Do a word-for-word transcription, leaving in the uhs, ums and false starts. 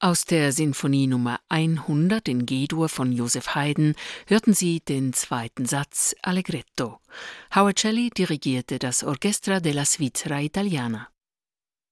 Aus der Sinfonie Nummer hundert in G-Dur von Joseph Haydn hörten Sie den zweiten Satz Allegretto. Howard Shelley dirigierte das Orchestra della Svizzera Italiana.